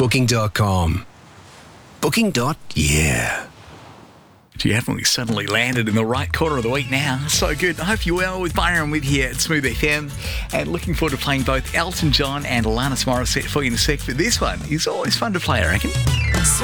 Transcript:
Booking.com. Booking.yeah. You haven't we suddenly landed in the right corner of the week now? So good. I hope you're well. With Byron with you at Smooth FM, and looking forward to playing both Elton John and Alanis Morissette for you in a sec. But this one is always fun to play, I reckon.